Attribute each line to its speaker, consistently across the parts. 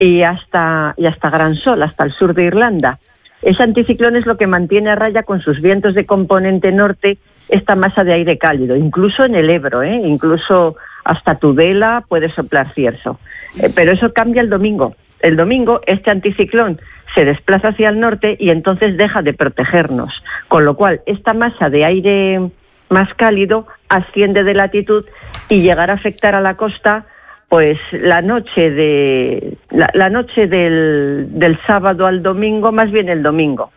Speaker 1: y hasta Gran Sol, hasta el sur de Irlanda. Ese anticiclón es lo que mantiene a raya con sus vientos de componente norte esta masa de aire cálido, incluso en el Ebro, incluso hasta Tudela puede soplar cierzo. Pero eso cambia el domingo. El domingo este anticiclón se desplaza hacia el norte y entonces deja de protegernos, con lo cual esta masa de aire más cálido asciende de latitud y llegará a afectar a la costa pues la noche del sábado al domingo, más bien el domingo,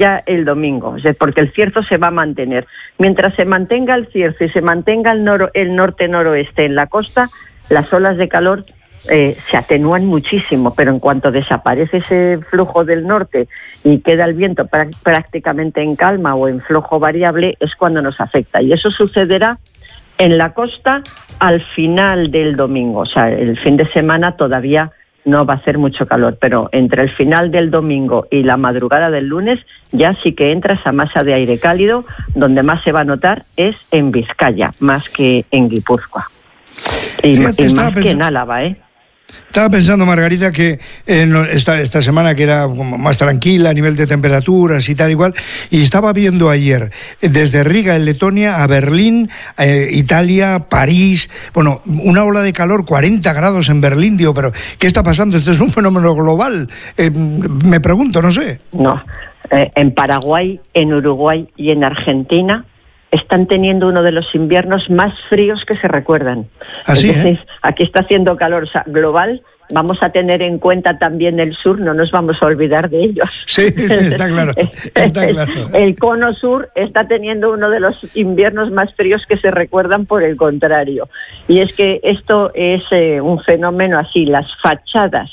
Speaker 1: porque el cierzo se va a mantener. Mientras se mantenga el cierzo y se mantenga el norte-noroeste en la costa, las olas de calor se atenúan muchísimo, pero en cuanto desaparece ese flujo del norte y queda el viento prácticamente en calma o en flojo variable, es cuando nos afecta. Y eso sucederá en la costa al final del domingo. O sea, el fin de semana todavía no va a hacer mucho calor, pero entre el final del domingo y la madrugada del lunes ya sí que entra esa masa de aire cálido. Donde más se va a notar es en Vizcaya, más que en Guipúzcoa. Y más que en Álava,
Speaker 2: Estaba pensando, Margarita, que esta semana que era como más tranquila a nivel de temperaturas y tal igual, y estaba viendo ayer desde Riga en Letonia a Berlín, Italia, París, bueno, una ola de calor, 40 grados en Berlín. Digo, pero ¿qué está pasando? Esto es un fenómeno global. Me pregunto, no sé.
Speaker 1: No, en Paraguay, en Uruguay y en Argentina están teniendo uno de los inviernos más fríos que se recuerdan.
Speaker 2: Así,
Speaker 1: aquí está haciendo calor, o sea, global. Vamos a tener en cuenta también el sur, no nos vamos a olvidar de ellos.
Speaker 2: Sí, está claro. Está claro.
Speaker 1: El cono sur está teniendo uno de los inviernos más fríos que se recuerdan, por el contrario. Y es que esto es un fenómeno así, las fachadas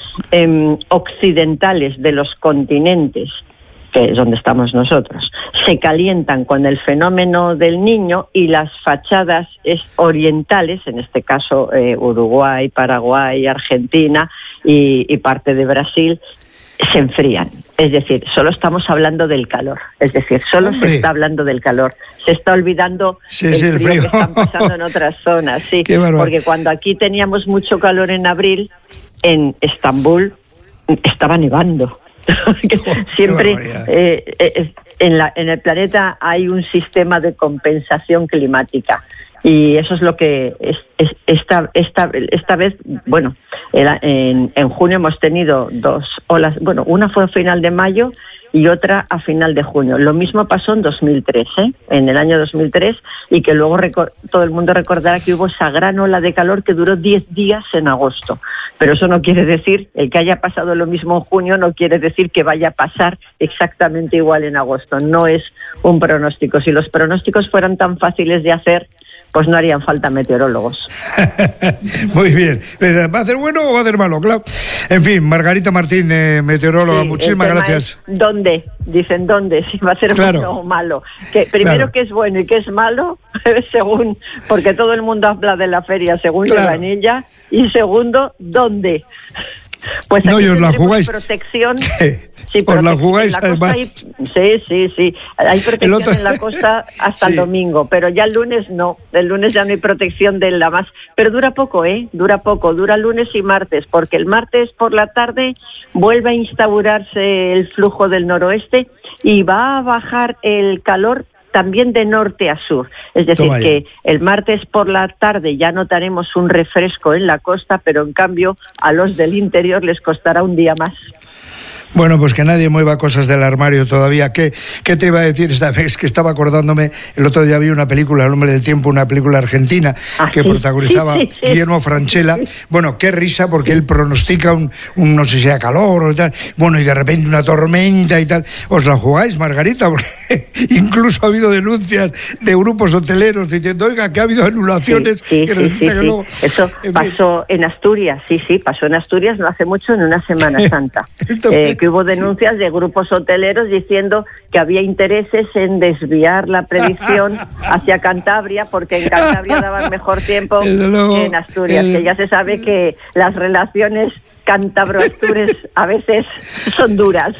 Speaker 1: occidentales de los continentes, que es donde estamos nosotros, se calientan con el fenómeno del Niño, y las fachadas orientales, en este caso Uruguay, Paraguay, Argentina y parte de Brasil, se enfrían. Es decir, solo estamos hablando del calor. Es decir, solo se está hablando del calor. Se está olvidando el frío que están pasando en otras zonas. Sí, porque cuando aquí teníamos mucho calor en abril, en Estambul estaba nevando. Siempre en el planeta hay un sistema de compensación climática, y eso es lo que esta vez, bueno, en junio hemos tenido dos olas. Bueno, una fue a final de mayo y otra a final de junio. Lo mismo pasó en 2003, en el año 2003, y que luego todo el mundo recordará que hubo esa gran ola de calor que duró 10 días en agosto. Pero eso no quiere decir, el que haya pasado lo mismo en junio no quiere decir que vaya a pasar exactamente igual en agosto. No es un pronóstico. Si los pronósticos fueran tan fáciles de hacer, pues no harían falta meteorólogos.
Speaker 2: Muy bien. ¿Va a ser bueno o va a ser malo? Claro. En fin, Margarita Martín, meteoróloga, sí, muchísimas gracias.
Speaker 1: ¿Dónde? Dicen dónde, si va a ser bueno o malo. Que primero que es bueno y que es malo, según, porque todo el mundo habla de la feria según la vanilla, y segundo, ¿dónde? Pues aquí
Speaker 2: os la jugáis.
Speaker 1: Protección.
Speaker 2: Sí, os la jugáis además.
Speaker 1: Sí. Hay protección en la costa hasta el domingo, pero ya el lunes no. El lunes ya no hay protección de la más. Pero dura poco, dura lunes y martes, porque el martes por la tarde vuelve a instaurarse el flujo del noroeste y va a bajar el calor también de norte a sur. Es decir, que el martes por la tarde ya notaremos un refresco en la costa, pero en cambio a los del interior les costará un día más.
Speaker 2: Bueno, pues que nadie mueva cosas del armario todavía. ¿Qué te iba a decir esta vez? Que estaba acordándome, el otro día vi una película, El hombre del tiempo, una película argentina que protagonizaba Guillermo Francella. Bueno, qué risa, porque él pronostica un no sé si sea calor o tal. Bueno, y de repente una tormenta y tal. ¿Os la jugáis, Margarita? Porque incluso ha habido denuncias de grupos hoteleros diciendo, oiga, que ha habido anulaciones. Que luego...
Speaker 1: Eso pasó en Asturias, pasó en Asturias no hace mucho, en una Semana Santa. Que hubo denuncias de grupos hoteleros diciendo que había intereses en desviar la predicción hacia Cantabria, porque en Cantabria daban mejor tiempo que en Asturias, que ya se sabe que las relaciones cántabro-astures a veces son duras.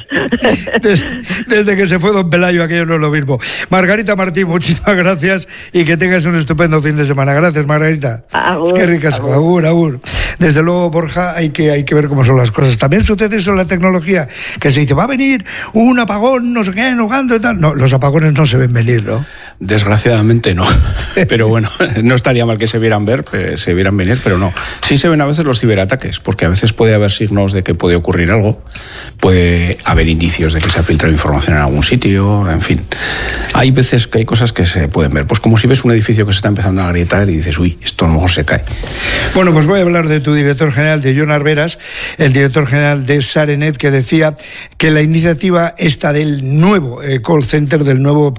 Speaker 2: Desde que se fue don Pelayo, aquello no es lo mismo. Margarita Martín, muchísimas gracias y que tengas un estupendo fin de semana. Gracias, Margarita.
Speaker 1: Agur,
Speaker 2: es que ricas, agur. Desde luego, Borja, hay que ver cómo son las cosas. También sucede eso en la tecnología, que se dice, va a venir un apagón, no sé qué, no cuánto y tal. No, los apagones no se ven venir, ¿no?
Speaker 3: Desgraciadamente no, pero bueno, no estaría mal que se vieran venir, pero no. Sí se ven a veces los ciberataques, porque a veces puede haber signos de que puede ocurrir algo, puede haber indicios de que se ha filtrado información en algún sitio, en fin. Hay veces que hay cosas que se pueden ver, pues como si ves un edificio que se está empezando a agrietar y dices, uy, esto a lo mejor se cae.
Speaker 2: Bueno, pues voy a hablar de tu director general, de Jon Arberas, el director general de Sarenet, que decía que la iniciativa esta del nuevo call center, del nuevo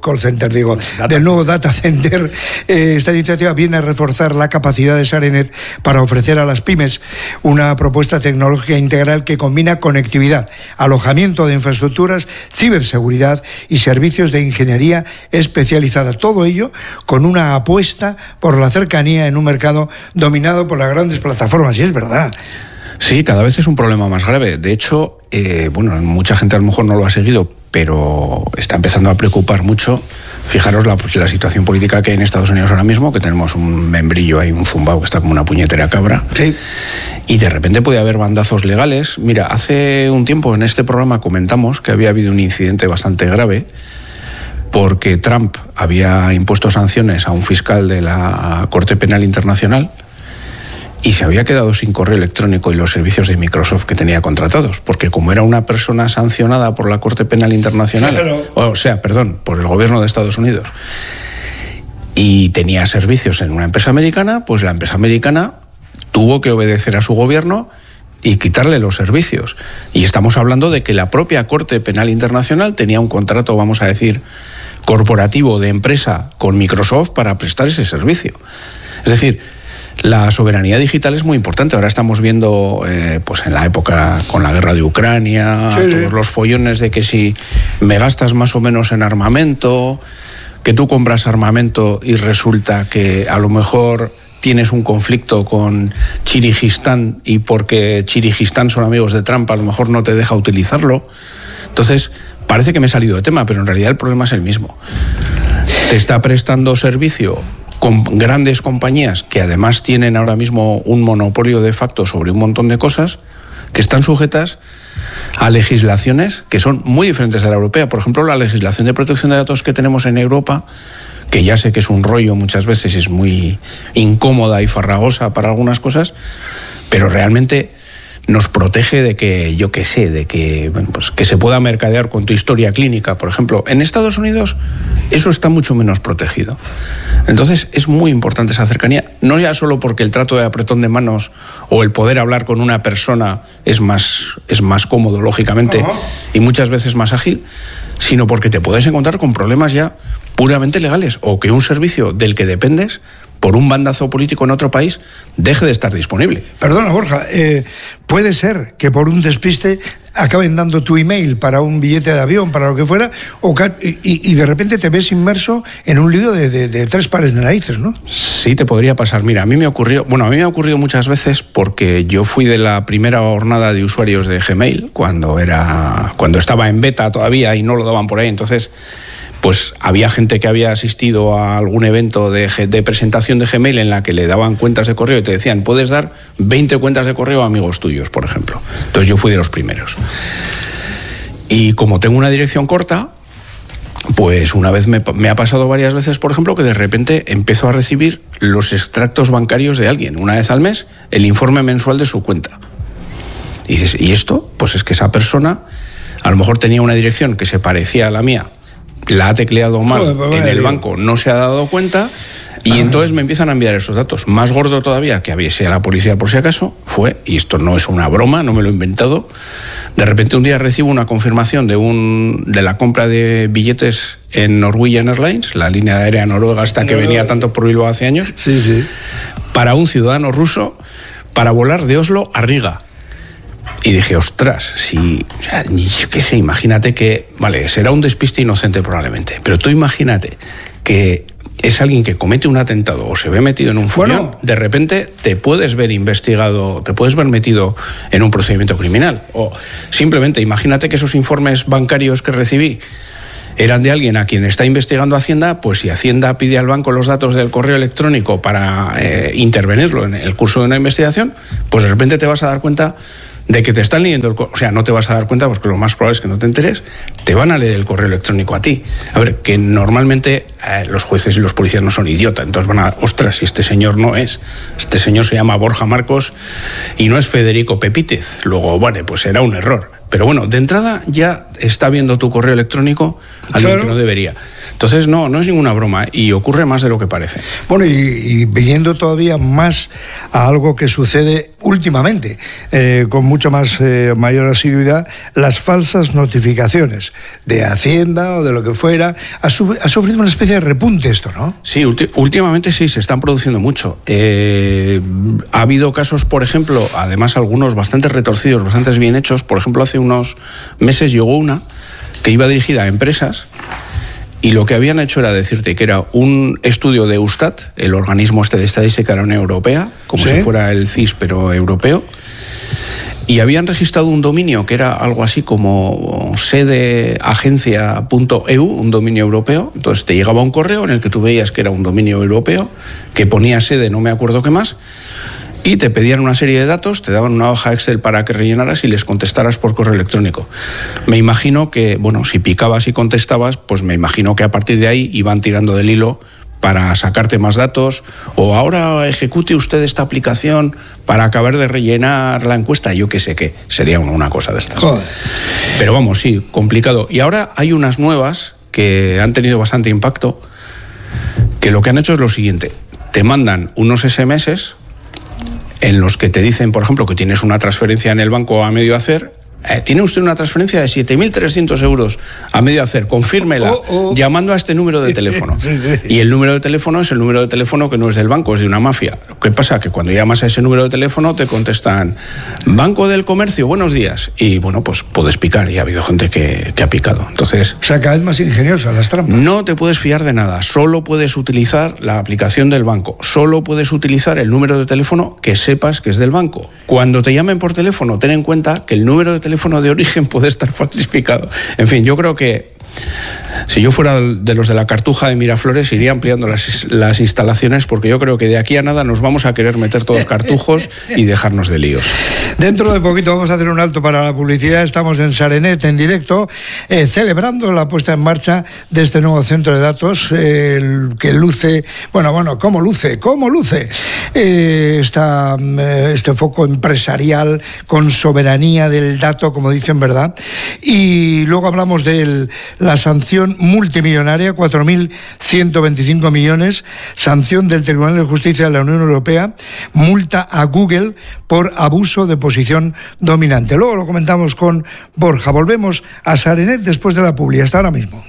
Speaker 2: data center, esta iniciativa viene a reforzar la capacidad de Sarenet para ofrecer a las pymes una propuesta tecnológica integral que combina conectividad, alojamiento de infraestructuras, ciberseguridad y servicios de ingeniería especializada. Todo ello con una apuesta por la cercanía en un mercado dominado por las grandes plataformas, y es verdad.
Speaker 3: Sí, cada vez es un problema más grave. De hecho, mucha gente a lo mejor no lo ha seguido, pero está empezando a preocupar mucho. Fijaros la situación política que hay en Estados Unidos ahora mismo, que tenemos un membrillo ahí, un zumbao que está como una puñetera cabra.
Speaker 2: Sí.
Speaker 3: Y de repente puede haber bandazos legales. Mira, hace un tiempo en este programa comentamos que había habido un incidente bastante grave porque Trump había impuesto sanciones a un fiscal de la Corte Penal Internacional y se había quedado sin correo electrónico y los servicios de Microsoft que tenía contratados, porque como era una persona sancionada por la Corte Penal Internacional, claro. Por el gobierno de Estados Unidos, y tenía servicios en una empresa americana, pues la empresa americana tuvo que obedecer a su gobierno y quitarle los servicios. Y estamos hablando de que la propia Corte Penal Internacional tenía un contrato, vamos a decir, corporativo de empresa con Microsoft para prestar ese servicio. Es decir, la soberanía digital es muy importante. Ahora estamos viendo, pues en la época con la guerra de Ucrania, todos los follones de que si me gastas más o menos en armamento, que tú compras armamento y resulta que a lo mejor tienes un conflicto con Kirguistán y porque Kirguistán son amigos de Trump a lo mejor no te deja utilizarlo. Entonces, parece que me he salido de tema, pero en realidad el problema es el mismo. Te está prestando servicio con grandes compañías que además tienen ahora mismo un monopolio de facto sobre un montón de cosas que están sujetas a legislaciones que son muy diferentes a la europea. Por ejemplo, la legislación de protección de datos que tenemos en Europa, que ya sé que es un rollo muchas veces, es muy incómoda y farragosa para algunas cosas, pero realmente nos protege de que, yo qué sé, de que, pues que se pueda mercadear con tu historia clínica, por ejemplo. En Estados Unidos eso está mucho menos protegido. Entonces es muy importante esa cercanía, no ya solo porque el trato de apretón de manos o el poder hablar con una persona es más cómodo, lógicamente, y muchas veces más ágil, sino porque te puedes encontrar con problemas ya puramente legales, o que un servicio del que dependes por un bandazo político en otro país deje de estar disponible.
Speaker 2: Perdona, Borja, puede ser que por un despiste acaben dando tu email para un billete de avión, para lo que fuera, y de repente te ves inmerso en un lío de tres pares de narices, ¿no?
Speaker 3: Sí, te podría pasar. Mira, a mí me ha ocurrido muchas veces porque yo fui de la primera jornada de usuarios de Gmail cuando estaba en beta todavía y no lo daban por ahí, entonces pues había gente que había asistido a algún evento de presentación de Gmail en la que le daban cuentas de correo y te decían, puedes dar 20 cuentas de correo a amigos tuyos, por ejemplo. Entonces yo fui de los primeros. Y como tengo una dirección corta, pues una vez me ha pasado varias veces, por ejemplo, que de repente empiezo a recibir los extractos bancarios de alguien, una vez al mes, el informe mensual de su cuenta. Y dices, ¿y esto? Pues es que esa persona a lo mejor tenía una dirección que se parecía a la mía, la ha tecleado mal en el banco, no se ha dado cuenta y entonces me empiezan a enviar esos datos. Más gordo todavía, que avisé a la policía por si acaso, fue, y esto no es una broma, no me lo he inventado, de repente un día recibo una confirmación de la compra de billetes en Norwegian Airlines, la línea aérea noruega hasta que venía tanto por Bilbao hace años, para un ciudadano ruso para volar de Oslo a Riga. Y dije, ostras, yo qué sé, imagínate que, vale, será un despiste inocente probablemente, pero tú imagínate que es alguien que comete un atentado o se ve metido en un follón, de repente te puedes ver investigado, te puedes ver metido en un procedimiento criminal. O simplemente imagínate que esos informes bancarios que recibí eran de alguien a quien está investigando Hacienda, pues si Hacienda pide al banco los datos del correo electrónico para intervenirlo en el curso de una investigación, pues de repente te vas a dar cuenta de que te están leyendo o sea, no te vas a dar cuenta porque lo más probable es que no te enteres, te van a leer el correo electrónico a ti. A ver, que normalmente los jueces y los policías no son idiotas, entonces van a, ostras, si este señor no es, este señor se llama Borja Marcos y no es Federico Pepítez, luego, vale, pues será un error. Pero bueno, de entrada ya está viendo tu correo electrónico alguien que no debería. Entonces no es ninguna broma y ocurre más de lo que parece.
Speaker 2: Bueno, y viniendo todavía más a algo que sucede últimamente, con mucha más mayor asiduidad, las falsas notificaciones de Hacienda o de lo que fuera. Ha sufrido una especie de repunte esto, ¿no?
Speaker 3: Sí, últimamente sí, se están produciendo mucho. Ha habido casos, por ejemplo, además algunos bastante retorcidos, bastante bien hechos. Por ejemplo, hace unos meses llegó una que iba dirigida a empresas y lo que habían hecho era decirte que era un estudio de Eustat, el organismo este de estadística de la Unión Europea, como si fuera el CIS pero europeo, y habían registrado un dominio que era algo así como sedeagencia.eu, un dominio europeo. Entonces te llegaba un correo en el que tú veías que era un dominio europeo, que ponía sede, no me acuerdo qué más, y te pedían una serie de datos, te daban una hoja Excel para que rellenaras y les contestaras por correo electrónico. Me imagino que, bueno, si picabas y contestabas, pues me imagino que a partir de ahí iban tirando del hilo para sacarte más datos, o ahora ejecute usted esta aplicación para acabar de rellenar la encuesta, yo qué sé qué, sería una cosa de estas. Joder. Pero vamos, sí, complicado. Y ahora hay unas nuevas que han tenido bastante impacto, que lo que han hecho es lo siguiente: te mandan unos SMS en los que te dicen, por ejemplo, que tienes una transferencia en el banco a medio hacer. Tiene usted una transferencia de 7.300 euros a medio hacer, confírmela, llamando a este número de teléfono. Sí. Y el número de teléfono es el número de teléfono que no es del banco, es de una mafia. ¿Qué pasa? Que cuando llamas a ese número de teléfono te contestan: Banco del Comercio, buenos días. Y bueno, pues puedes picar, y ha habido gente que ha picado. Entonces,
Speaker 2: o sea, cada vez más ingeniosas las trampas.
Speaker 3: No te puedes fiar de nada, solo puedes utilizar la aplicación del banco, solo puedes utilizar el número de teléfono que sepas que es del banco. Cuando te llamen por teléfono, ten en cuenta que el número de teléfono de origen puede estar falsificado. En fin, yo creo que si yo fuera de los de la Cartuja de Miraflores, iría ampliando las instalaciones, porque yo creo que de aquí a nada nos vamos a querer meter todos cartujos y dejarnos de líos.
Speaker 2: Dentro de poquito vamos a hacer un alto para la publicidad. Estamos en Sarenet en directo, celebrando la puesta en marcha de este nuevo centro de datos, que luce, bueno, ¿cómo luce? Este foco empresarial con soberanía del dato, como dicen, ¿verdad? Y luego hablamos de la sanción multimillonaria, 4.125 millones, sanción del Tribunal de Justicia de la Unión Europea, multa a Google por abuso de posición dominante. Luego lo comentamos con Borja. Volvemos a Sarenet después de la publi. Hasta ahora mismo.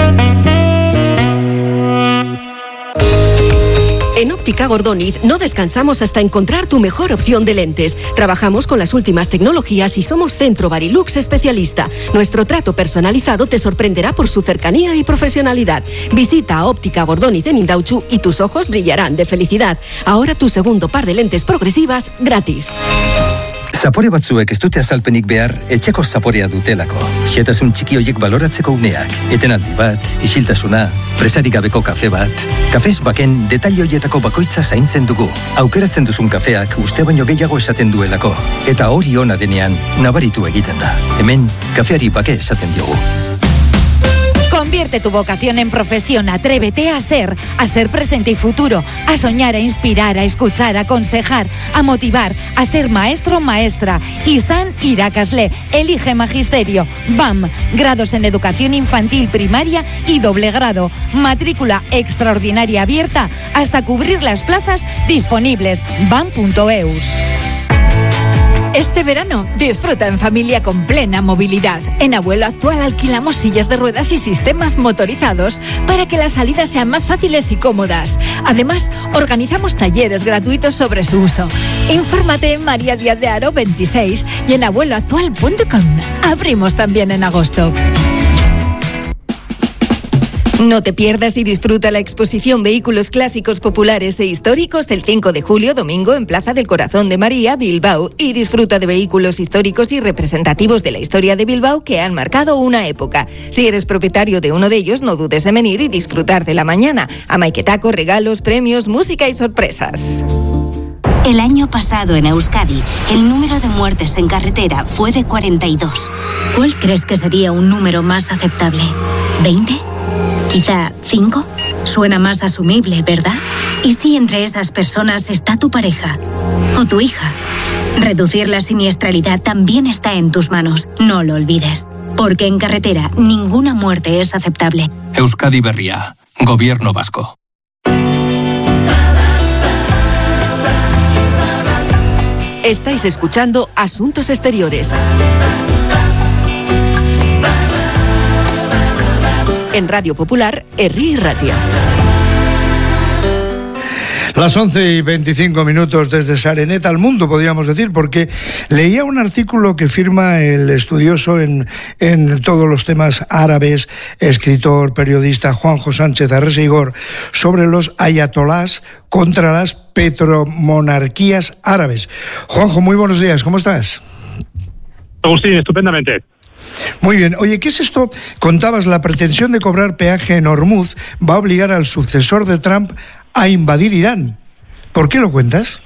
Speaker 4: En Óptica Gordóniz no descansamos hasta encontrar tu mejor opción de lentes. Trabajamos con las últimas tecnologías y somos Centro Barilux especialista. Nuestro trato personalizado te sorprenderá por su cercanía y profesionalidad. Visita a Óptica Gordóniz en Indautxu y tus ojos brillarán de felicidad. Ahora tu segundo par de lentes progresivas gratis.
Speaker 5: Zapore batzuek ez dute azalpenik behar etxeko zaporea dutelako. Xehetasun txiki horiek baloratzeko uneak, etenaldi bat, isiltasuna, presarik gabeko kafe bat. Kafez baken detalle horietako bakoitza zaintzen dugu. Aukeratzen duzun kafeak uste baino gehiago esaten duelako. Eta hori ona denean nabaritu egiten da. Hemen kafeari bake esaten diogu.
Speaker 6: Convierte tu vocación en profesión, atrévete a ser presente y futuro, a soñar, a inspirar, a escuchar, a aconsejar, a motivar, a ser maestro, maestra. Izan Irakasle, elige magisterio. BAM, grados en educación infantil, primaria y doble grado. Matrícula extraordinaria abierta hasta cubrir las plazas disponibles. BAM.eus.
Speaker 7: Este verano, disfruta en familia con plena movilidad. En Abuelo Actual alquilamos sillas de ruedas y sistemas motorizados para que las salidas sean más fáciles y cómodas. Además, organizamos talleres gratuitos sobre su uso. Infórmate en María Díaz de Haro 26 y en abueloactual.com. Abrimos también en agosto.
Speaker 4: No te pierdas y disfruta la exposición Vehículos Clásicos Populares e Históricos el 5 de julio, domingo, en Plaza del Corazón de María, Bilbao, y disfruta de vehículos históricos y representativos de la historia de Bilbao que han marcado una época. Si eres propietario de uno de ellos, no dudes en venir y disfrutar de la mañana. Amaiquetaco, regalos, premios, música y sorpresas.
Speaker 8: El año pasado en Euskadi, el número de muertes en carretera fue de 42. ¿Cuál crees que sería un número más aceptable? ¿20? ¿Quizá 5? Suena más asumible, ¿verdad? ¿Y si entre esas personas está tu pareja o tu hija? Reducir la siniestralidad también está en tus manos, no lo olvides. Porque en carretera ninguna muerte es aceptable.
Speaker 5: Euskadi Berria, Gobierno Vasco.
Speaker 4: Estáis escuchando Asuntos Exteriores. En Radio Popular, Herri y Ratia.
Speaker 2: Las 11:25 desde Sareneta al mundo, podríamos decir, porque leía un artículo que firma el estudioso en todos los temas árabes, escritor, periodista Juanjo Sánchez Arrese-Igor, sobre los ayatolás contra las petromonarquías árabes. Juanjo, muy buenos días, ¿cómo estás?
Speaker 9: Agustín, estupendamente.
Speaker 2: Muy bien. Oye, ¿qué es esto? Contabas, la pretensión de cobrar peaje en Hormuz va a obligar al sucesor de Trump a invadir Irán. ¿Por qué lo cuentas?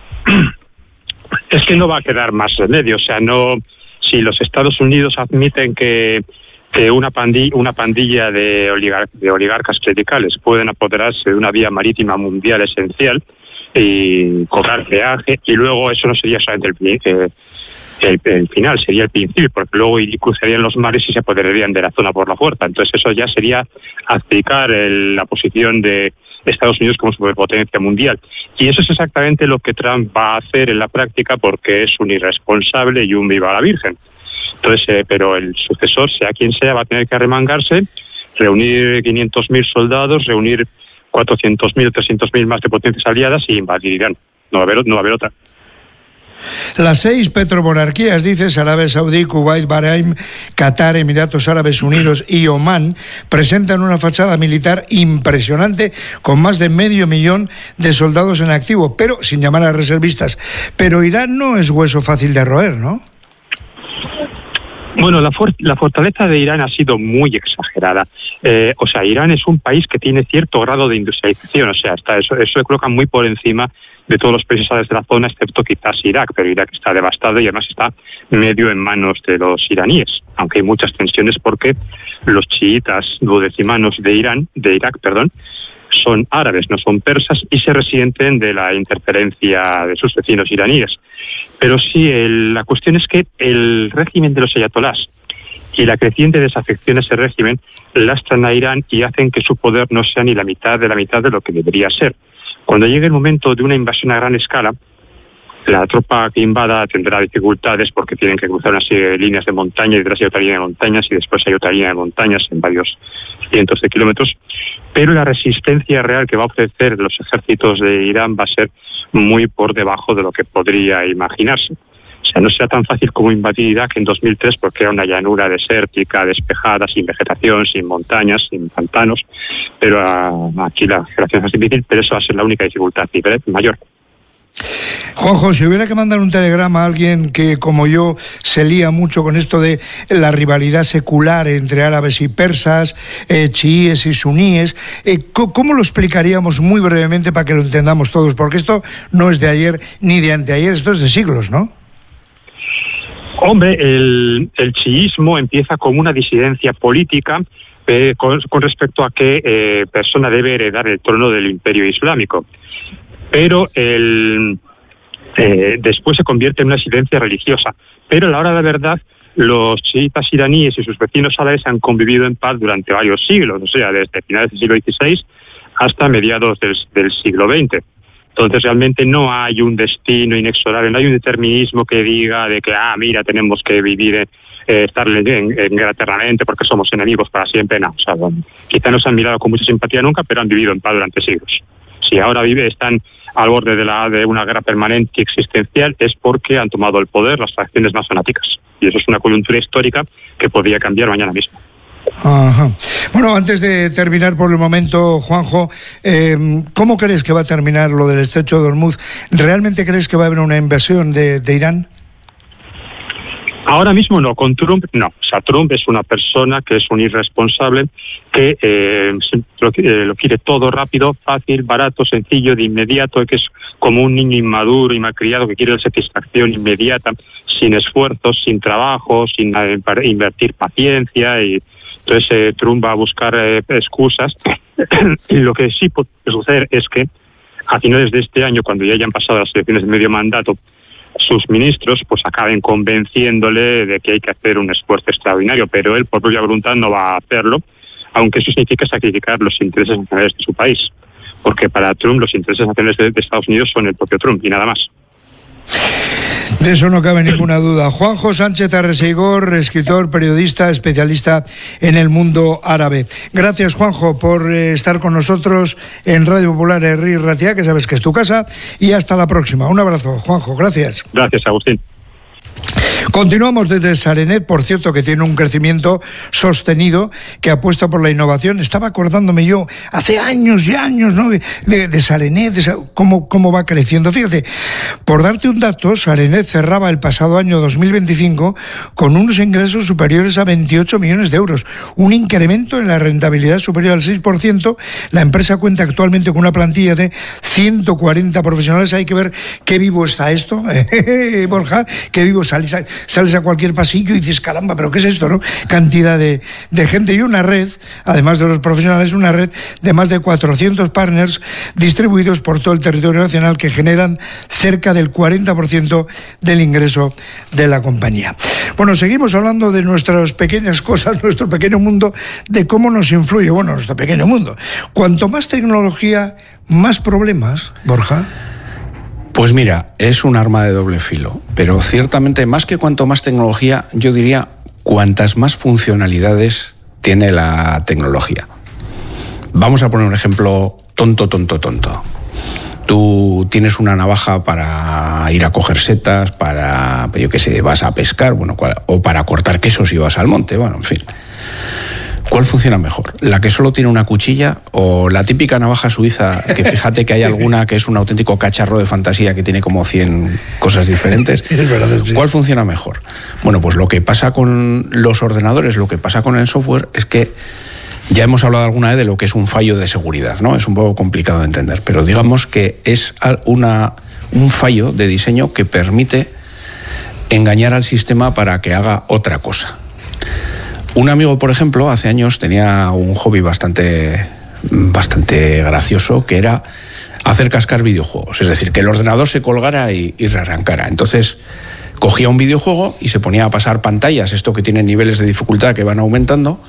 Speaker 9: Es que no va a quedar más remedio. O sea, no. Si los Estados Unidos admiten que una pandilla de oligarcas clericales pueden apoderarse de una vía marítima mundial esencial y cobrar peaje, y luego eso no sería solamente el final, sería el principio, porque luego cruzarían los mares y se apoderarían de la zona por la fuerza. Entonces eso ya sería aplicar la posición de Estados Unidos como superpotencia mundial. Y eso es exactamente lo que Trump va a hacer en la práctica, porque es un irresponsable y un viva la Virgen. Entonces, pero el sucesor, sea quien sea, va a tener que arremangarse, reunir 500.000 soldados, reunir 400.000, 300.000 más de potencias aliadas y invadir Irán. No va a haber otra.
Speaker 2: Las 6 petromonarquías, dices, Arabia Saudí, Kuwait, Bahrein, Qatar, Emiratos Árabes Unidos y Omán, presentan una fachada militar impresionante con más de 500.000 de soldados en activo, pero sin llamar a reservistas. Pero Irán no es hueso fácil de roer, ¿no?
Speaker 9: Bueno, la fortaleza de Irán ha sido muy exagerada. O sea, Irán es un país que tiene cierto grado de industrialización. O sea, eso se coloca muy por encima de todos los países árabes de la zona, excepto quizás Irak. Pero Irak está devastado y además está medio en manos de los iraníes. Aunque hay muchas tensiones porque los chiitas duodecimanos de Irak, son árabes, no son persas, y se resienten de la interferencia de sus vecinos iraníes. Pero sí, la cuestión es que el régimen de los ayatolás y la creciente desafección a ese régimen lastran a Irán y hacen que su poder no sea ni la mitad de lo que debería ser. Cuando llegue el momento de una invasión a gran escala, la tropa que invada tendrá dificultades porque tienen que cruzar una serie de líneas de montaña, y detrás hay otra línea de montañas y después hay otra línea de montañas en varios cientos de kilómetros, pero la resistencia real que va a ofrecer los ejércitos de Irán va a ser muy por debajo de lo que podría imaginarse. O sea, no será tan fácil como invadir Irak en 2003 porque era una llanura desértica, despejada, sin vegetación, sin montañas, sin pantanos, pero aquí la generación es más difícil, pero eso va a ser la única dificultad mayor.
Speaker 2: Juanjo, si hubiera que mandar un telegrama a alguien que, como yo, se lía mucho con esto de la rivalidad secular entre árabes y persas, chiíes y suníes, ¿cómo lo explicaríamos muy brevemente para que lo entendamos todos? Porque esto no es de ayer ni de anteayer, esto es de siglos, ¿no?
Speaker 9: Hombre, el chiísmo empieza como una disidencia política con respecto a qué persona debe heredar el trono del Imperio Islámico. Pero después se convierte en una disidencia religiosa. Pero a la hora de la verdad, los chiitas iraníes y sus vecinos árabes han convivido en paz durante varios siglos, o sea, desde finales del siglo XVI hasta mediados del siglo XX. Entonces realmente no hay un destino inexorable, no hay un determinismo que diga de que, mira, tenemos que vivir, estar en guerra eternamente porque somos enemigos para siempre. No, o sea, bueno, quizá no se han mirado con mucha simpatía nunca, pero han vivido en paz durante siglos. Si ahora están al borde de una guerra permanente y existencial, es porque han tomado el poder las facciones más fanáticas. Y eso es una coyuntura histórica que podría cambiar mañana mismo.
Speaker 2: Ajá. Bueno, antes de terminar por el momento, Juanjo, ¿cómo crees que va a terminar lo del estrecho de Hormuz? ¿Realmente crees que va a haber una invasión de Irán?
Speaker 9: Ahora mismo no, con Trump no. O sea, Trump es una persona que es un irresponsable, que lo quiere todo rápido, fácil, barato, sencillo, de inmediato, que es como un niño inmaduro y malcriado que quiere la satisfacción inmediata, sin esfuerzos, sin trabajo, sin invertir paciencia. Y entonces Trump va a buscar excusas. Y lo que sí puede suceder es que a finales de este año, cuando ya hayan pasado las elecciones de medio mandato, sus ministros pues acaben convenciéndole de que hay que hacer un esfuerzo extraordinario, pero él por propia voluntad no va a hacerlo, aunque eso significa sacrificar los intereses nacionales de su país, porque para Trump los intereses nacionales de Estados Unidos son el propio Trump y nada más.
Speaker 2: De eso no cabe ninguna duda. Juanjo Sánchez Arreseigor, escritor, periodista, especialista en el mundo árabe. Gracias, Juanjo, por estar con nosotros en Radio Popular Herri Ratia, que sabes que es tu casa, y hasta la próxima. Un abrazo, Juanjo, gracias.
Speaker 9: Gracias, Agustín.
Speaker 2: Continuamos desde Sarenet, por cierto, que tiene un crecimiento sostenido, que apuesta por la innovación. Estaba acordándome yo hace años y años, ¿no?, de Sarenet, cómo va creciendo. Fíjate, por darte un dato, Sarenet cerraba el pasado año 2025 con unos ingresos superiores a 28 millones de euros, un incremento en la rentabilidad superior al 6%. La empresa cuenta actualmente con una plantilla de 140 profesionales. Hay que ver qué vivo está esto, Borja, qué vivo sales a cualquier pasillo y dices, caramba, pero ¿qué es esto, no? Cantidad de gente y una red, además de los profesionales, una red de más de 400 partners distribuidos por todo el territorio nacional que generan cerca del 40% del ingreso de la compañía. Bueno, seguimos hablando de nuestras pequeñas cosas, nuestro pequeño mundo, de cómo nos influye, bueno, nuestro pequeño mundo. Cuanto más tecnología, más problemas, Borja.
Speaker 3: Pues mira, es un arma de doble filo, pero ciertamente más que cuanto más tecnología, yo diría cuantas más funcionalidades tiene la tecnología. Vamos a poner un ejemplo tonto. Tú tienes una navaja para ir a coger setas, para, yo qué sé, vas a pescar, bueno, o para cortar quesos si vas al monte, bueno, en fin. ¿Cuál funciona mejor? ¿La que solo tiene una cuchilla o la típica navaja suiza, que fíjate que hay alguna que es un auténtico cacharro de fantasía que tiene como 100 cosas diferentes?
Speaker 2: Es verdad, sí.
Speaker 3: ¿Cuál funciona mejor? Bueno, pues lo que pasa con los ordenadores, lo que pasa con el software es que ya hemos hablado alguna vez de lo que es un fallo de seguridad, ¿no? Es un poco complicado de entender, pero digamos que es un fallo de diseño que permite engañar al sistema para que haga otra cosa. Un amigo, por ejemplo, hace años tenía un hobby bastante gracioso, que era hacer cascar videojuegos. Es decir, que el ordenador se colgara y rearrancara. Entonces, cogía un videojuego y se ponía a pasar pantallas, esto que tiene niveles de dificultad que van aumentando,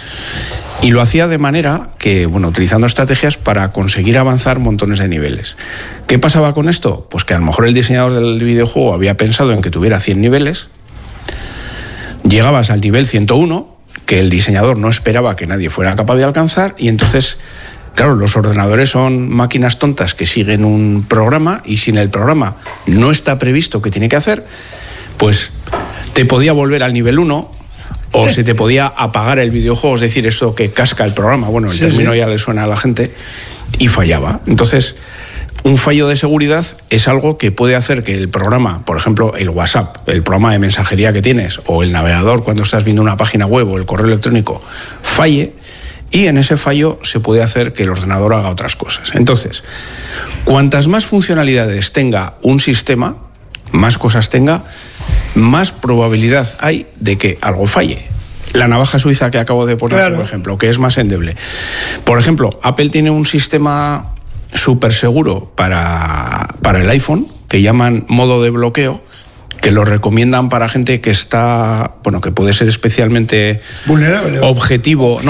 Speaker 3: y lo hacía de manera que, bueno, utilizando estrategias para conseguir avanzar montones de niveles. ¿Qué pasaba con esto? Pues que a lo mejor el diseñador del videojuego había pensado en que tuviera 100 niveles, llegabas al nivel 101, que el diseñador no esperaba que nadie fuera capaz de alcanzar, y entonces, claro, los ordenadores son máquinas tontas que siguen un programa, y si en el programa no está previsto que tiene que hacer, pues te podía volver al nivel 1 o se te podía apagar el videojuego, es decir, eso que casca el programa, bueno, el término ya le suena a la gente, y fallaba. Entonces, un fallo de seguridad es algo que puede hacer que el programa, por ejemplo, el WhatsApp, el programa de mensajería que tienes, o el navegador cuando estás viendo una página web o el correo electrónico, falle, y en ese fallo se puede hacer que el ordenador haga otras cosas. Entonces, cuantas más funcionalidades tenga un sistema, más cosas tenga, más probabilidad hay de que algo falle. La navaja suiza que acabo de poner, claro, por ejemplo, que es más endeble. Por ejemplo, Apple tiene un sistema súper seguro para el iPhone, que llaman modo de bloqueo, que lo recomiendan para gente que está, bueno, que puede ser especialmente
Speaker 2: vulnerable,
Speaker 3: objetivo,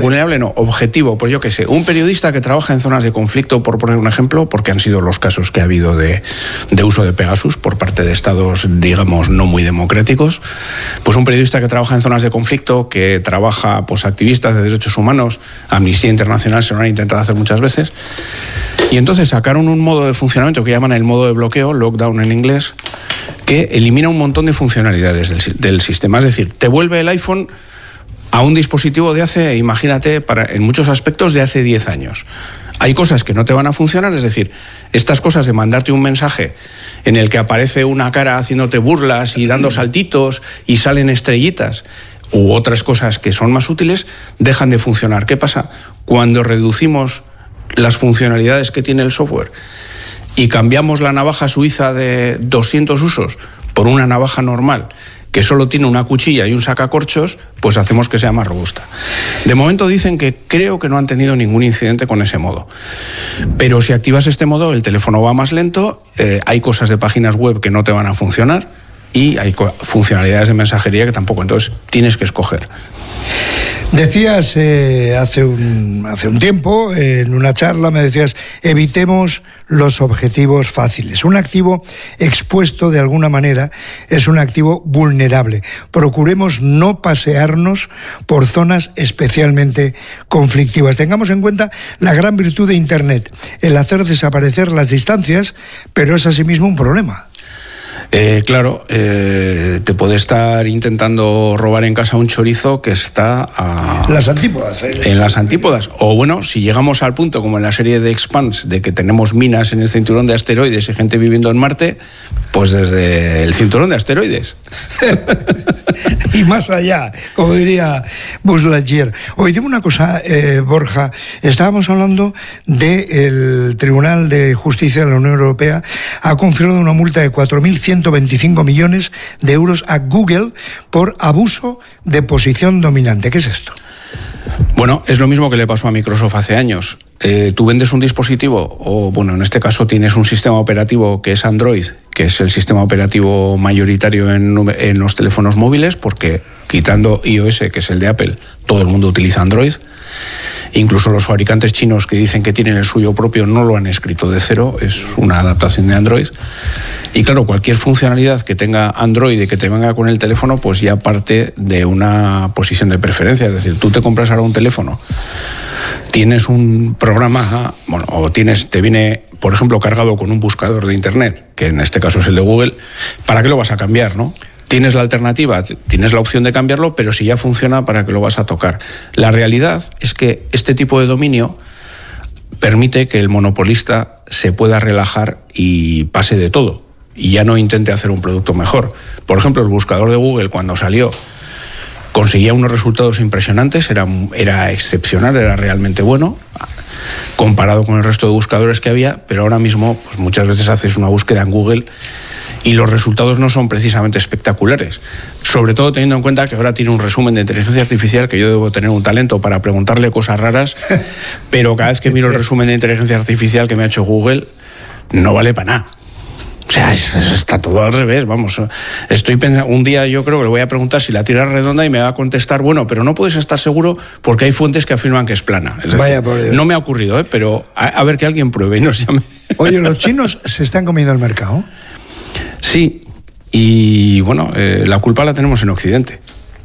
Speaker 3: pues yo qué sé, un periodista que trabaja en zonas de conflicto, por poner un ejemplo, porque han sido los casos que ha habido de uso de Pegasus por parte de estados, digamos, no muy democráticos, pues un periodista que trabaja en zonas de conflicto, que trabaja, pues, activistas de derechos humanos, Amnistía Internacional se lo han intentado hacer muchas veces, y entonces sacaron un modo de funcionamiento que llaman el modo de bloqueo, lockdown en inglés, que elimina un montón de funcionalidades del sistema. Es decir, te vuelve el iPhone a un dispositivo de hace, imagínate, en muchos aspectos de hace 10 años. Hay cosas que no te van a funcionar, es decir, estas cosas de mandarte un mensaje en el que aparece una cara haciéndote burlas y dando saltitos y salen estrellitas, u otras cosas que son más útiles, dejan de funcionar. ¿Qué pasa? Cuando reducimos las funcionalidades que tiene el software y cambiamos la navaja suiza de 200 usos por una navaja normal que solo tiene una cuchilla y un sacacorchos, pues hacemos que sea más robusta. De momento dicen que creo que no han tenido ningún incidente con ese modo. Pero si activas este modo, el teléfono va más lento, hay cosas de páginas web que no te van a funcionar y hay funcionalidades de mensajería que tampoco. Entonces tienes que escoger.
Speaker 2: Decías hace un tiempo, en una charla, me decías, evitemos los objetivos fáciles. Un activo expuesto de alguna manera es un activo vulnerable. Procuremos no pasearnos por zonas especialmente conflictivas. Tengamos en cuenta la gran virtud de Internet, el hacer desaparecer las distancias, pero es asimismo un problema.
Speaker 3: Claro, te puede estar intentando robar en casa un chorizo que está
Speaker 2: las antípodas.
Speaker 3: En las antípodas. O bueno, si llegamos al punto, como en la serie de Expanse, de que tenemos minas en el cinturón de asteroides y gente viviendo en Marte, pues desde el cinturón de asteroides.
Speaker 2: Y más allá, como diría Buzz Lightyear. Oye, dime una cosa, Borja, estábamos hablando del Tribunal de Justicia de la Unión Europea, ha confirmado una multa de 4.125 millones de euros a Google por abuso de posición dominante. ¿Qué es esto?
Speaker 3: Bueno, es lo mismo que le pasó a Microsoft hace años. Tú vendes un dispositivo, o bueno, en este caso tienes un sistema operativo que es Android, que es el sistema operativo mayoritario en los teléfonos móviles, porque quitando iOS, que es el de Apple, todo el mundo utiliza Android. Incluso los fabricantes chinos que dicen que tienen el suyo propio no lo han escrito de cero, es una adaptación de Android. Y claro, cualquier funcionalidad que tenga Android y que te venga con el teléfono, pues ya parte de una posición de preferencia. Es decir, tú te compras ahora un teléfono, tienes un programa, bueno, o te viene, por ejemplo, cargado con un buscador de Internet, que en este caso es el de Google, ¿para qué lo vas a cambiar, no? Tienes la alternativa, tienes la opción de cambiarlo, pero si ya funciona, ¿para qué lo vas a tocar? La realidad es que este tipo de dominio permite que el monopolista se pueda relajar y pase de todo, y ya no intente hacer un producto mejor. Por ejemplo, el buscador de Google, cuando salió, conseguía unos resultados impresionantes, era excepcional, era realmente bueno, comparado con el resto de buscadores que había, pero ahora mismo pues muchas veces haces una búsqueda en Google y los resultados no son precisamente espectaculares, sobre todo teniendo en cuenta que ahora tiene un resumen de inteligencia artificial, que yo debo tener un talento para preguntarle cosas raras, pero cada vez que miro el resumen de inteligencia artificial que me ha hecho Google, no vale para nada. O sea, está todo al revés, vamos. Estoy pensando, un día yo creo que le voy a preguntar si la Tierra es redonda y me va a contestar, bueno, pero no puedes estar seguro porque hay fuentes que afirman que es plana. Es decir, no me ha ocurrido, pero a ver que alguien pruebe y nos llame.
Speaker 2: Oye, ¿los chinos se están comiendo el mercado?
Speaker 3: Sí, y bueno, la culpa la tenemos en Occidente.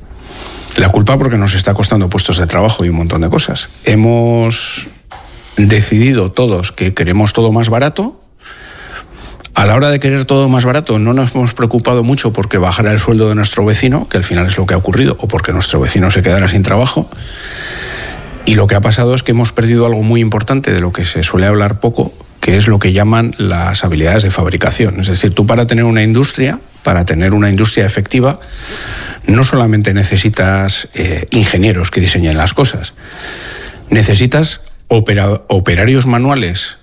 Speaker 3: La culpa porque nos está costando puestos de trabajo y un montón de cosas. Hemos decidido todos que queremos todo más barato. A la hora de querer todo más barato no nos hemos preocupado mucho porque bajara el sueldo de nuestro vecino, que al final es lo que ha ocurrido, o porque nuestro vecino se quedara sin trabajo. Y lo que ha pasado es que hemos perdido algo muy importante de lo que se suele hablar poco, que es lo que llaman las habilidades de fabricación. Es decir, tú para tener una industria efectiva, no solamente necesitas ingenieros que diseñen las cosas, necesitas operarios manuales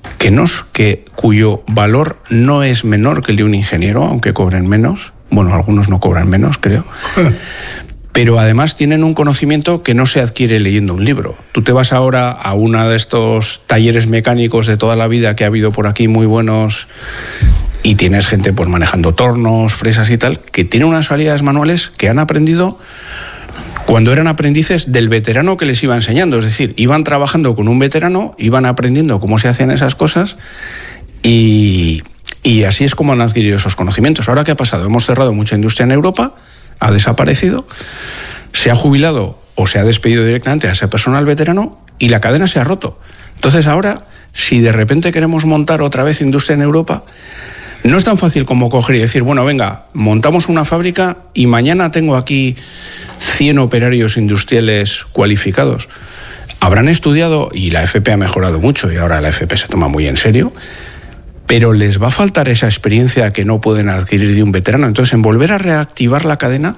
Speaker 3: cuyo valor no es menor que el de un ingeniero, aunque cobren menos. Bueno, algunos no cobran menos, creo. Pero además tienen un conocimiento que no se adquiere leyendo un libro. Tú te vas ahora a uno de estos talleres mecánicos de toda la vida que ha habido por aquí, muy buenos, y tienes gente pues manejando tornos, fresas y tal, que tienen unas habilidades manuales que han aprendido cuando eran aprendices del veterano que les iba enseñando. Es decir, iban trabajando con un veterano, iban aprendiendo cómo se hacían esas cosas y así es como han adquirido esos conocimientos. Ahora, ¿qué ha pasado? Hemos cerrado mucha industria en Europa, ha desaparecido, se ha jubilado o se ha despedido directamente a ese personal veterano y la cadena se ha roto. Entonces ahora, si de repente queremos montar otra vez industria en Europa, no es tan fácil como coger y decir, bueno, venga, montamos una fábrica y mañana tengo aquí 100 operarios industriales cualificados. Habrán estudiado, y la FP ha mejorado mucho, y ahora la FP se toma muy en serio, pero les va a faltar esa experiencia que no pueden adquirir de un veterano. Entonces, en volver a reactivar la cadena,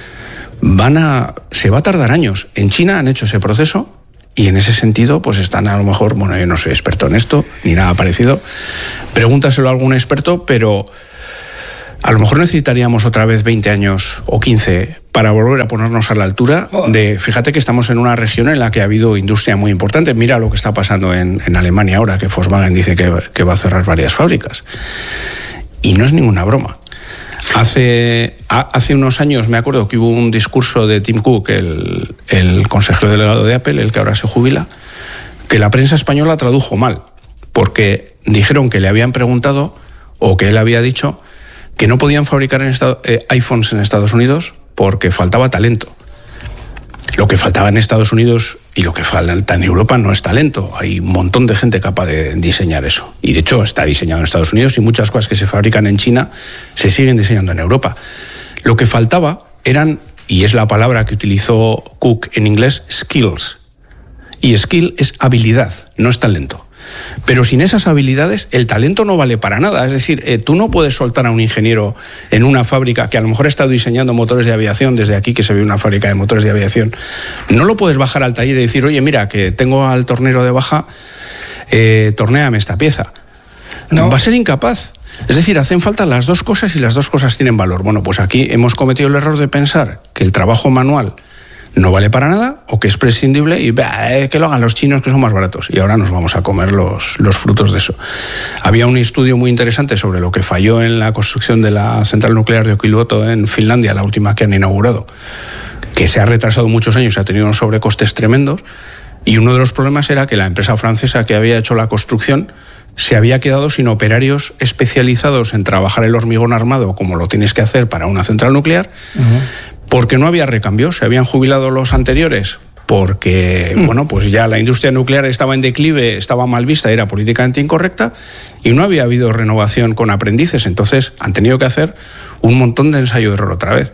Speaker 3: se va a tardar años. En China han hecho ese proceso, y en ese sentido, pues están a lo mejor, bueno, yo no soy experto en esto, ni nada parecido, pregúntaselo a algún experto, pero a lo mejor necesitaríamos otra vez 20 años o 15 para volver a ponernos a la altura de... Fíjate que estamos en una región en la que ha habido industria muy importante. Mira lo que está pasando en Alemania ahora, que Volkswagen dice que va a cerrar varias fábricas. Y no es ninguna broma. Hace unos años me acuerdo que hubo un discurso de Tim Cook, el consejero delegado de Apple, el que ahora se jubila, que la prensa española tradujo mal, porque dijeron que le habían preguntado, o que él había dicho, que no podían fabricar iPhones en Estados Unidos porque faltaba talento. Lo que faltaba en Estados Unidos y lo que falta en Europa no es talento. Hay un montón de gente capaz de diseñar eso. Y de hecho está diseñado en Estados Unidos, y muchas cosas que se fabrican en China se siguen diseñando en Europa. Lo que faltaba eran, y es la palabra que utilizó Cook en inglés, skills. Y skill es habilidad, no es talento. Pero sin esas habilidades, el talento no vale para nada. Es decir, tú no puedes soltar a un ingeniero en una fábrica que a lo mejor ha estado diseñando motores de aviación, desde aquí que se ve una fábrica de motores de aviación. No lo puedes bajar al taller y decir, oye, mira, que tengo al tornero de baja, tornéame esta pieza. No. Va a ser incapaz. Es decir, hacen falta las dos cosas, y las dos cosas tienen valor. Bueno, pues aquí hemos cometido el error de pensar que el trabajo manual no vale para nada, o que es prescindible, y que lo hagan los chinos, que son más baratos, y ahora nos vamos a comer los frutos de eso. Había un estudio muy interesante sobre lo que falló en la construcción de la central nuclear de Olkiluoto en Finlandia, la última que han inaugurado, que se ha retrasado muchos años, se ha tenido unos sobrecostes tremendos, y uno de los problemas era que la empresa francesa que había hecho la construcción se había quedado sin operarios especializados en trabajar el hormigón armado, como lo tienes que hacer para una central nuclear, porque no había recambio. Se habían jubilado los anteriores porque, bueno, pues ya la industria nuclear estaba en declive, estaba mal vista, era políticamente incorrecta, y no había habido renovación con aprendices. Entonces han tenido que hacer un montón de ensayo de error otra vez.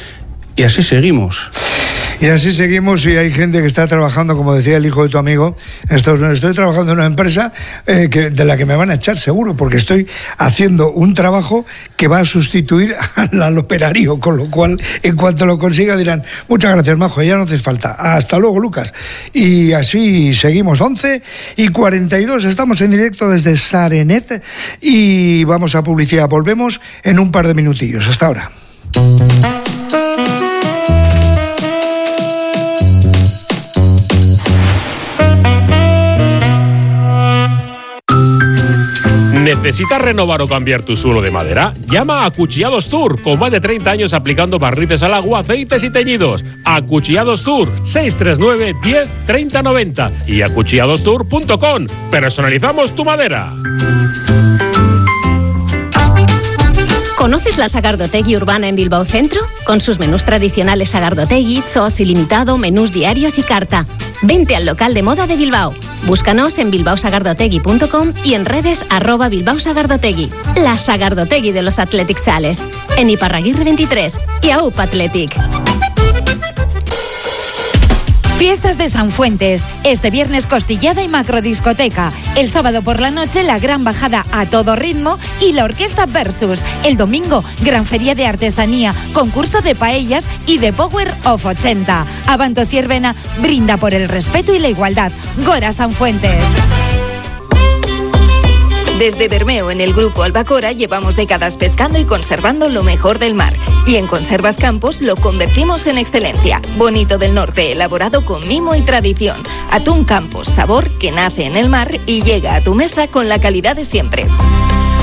Speaker 3: Y así seguimos.
Speaker 2: Y así seguimos, y hay gente que está trabajando, como decía el hijo de tu amigo, en Estados Unidos. Estoy trabajando en una empresa de la que me van a echar seguro, porque estoy haciendo un trabajo que va a sustituir al operario, con lo cual, en cuanto lo consiga, dirán, muchas gracias, Majo, ya no haces falta. Hasta luego, Lucas. Y así seguimos, 11:42, estamos en directo desde Sarenet, y vamos a publicidad. Volvemos en un par de minutillos. Hasta ahora.
Speaker 10: ¿Necesitas renovar o cambiar tu suelo de madera? Llama a Acuchillados Tour, con más de 30 años aplicando barnices al agua, aceites y teñidos. Acuchillados Tour, 639 10 30 90 y acuchilladostour.com. Personalizamos tu madera.
Speaker 11: ¿Conoces la Sagardotegui Urbana en Bilbao Centro? Con sus menús tradicionales Sagardotegui, Zos ilimitado, menús diarios y carta. Vente al local de moda de Bilbao. Búscanos en bilbaosagardotegui.com y en redes @bilbaosagardotegui. La Sagardotegui de los Athletic Sales. En Iparraguirre 23 y AUP Athletic.
Speaker 6: Fiestas de San Fuentes. Este viernes costillada y macrodiscoteca. El sábado por la noche la gran bajada a todo ritmo y la orquesta Versus. El domingo gran feria de artesanía, concurso de paellas y de Power of 80. Abanto Ciervena brinda por el respeto y la igualdad. Gora San Fuentes.
Speaker 12: Desde Bermeo, en el Grupo Albacora, llevamos décadas pescando y conservando lo mejor del mar. Y en Conservas Campos lo convertimos en excelencia. Bonito del Norte, elaborado con mimo y tradición. Atún Campos, sabor que nace en el mar y llega a tu mesa con la calidad de siempre.